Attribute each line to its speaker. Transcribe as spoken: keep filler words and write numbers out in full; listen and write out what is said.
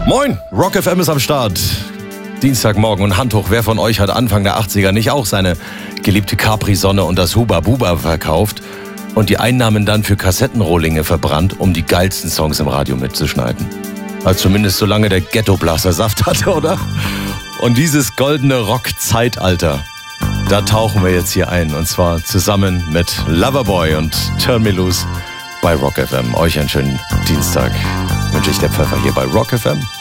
Speaker 1: Moin, Rock F M ist am Start. Dienstagmorgen und Hand hoch, wer von euch hat Anfang der achtziger nicht auch seine geliebte Capri-Sonne und das Huba Buba verkauft und die Einnahmen dann für Kassettenrohlinge verbrannt, um die geilsten Songs im Radio mitzuschneiden? Also zumindest solange der Ghetto-Blaster Saft hatte, oder? Und dieses goldene Rock-Zeitalter, da tauchen wir jetzt hier ein. Und zwar zusammen mit Loverboy und Turn Me Loose bei Rock F M. Euch einen schönen Dienstag wünsche ich, der Pfeffer hier bei Rock F M.